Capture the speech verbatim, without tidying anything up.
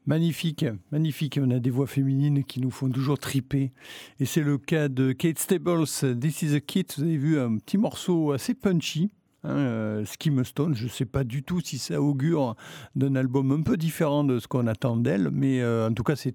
Magnifique, magnifique. On a des voix féminines qui nous font toujours triper. Et c'est le cas de Kate Stables, This is a Kid. Vous avez vu un petit morceau assez punchy. Hein, euh, Skim Stone, je ne sais pas du tout si ça augure d'un album un peu différent de ce qu'on attend d'elle, mais euh, en tout cas c'est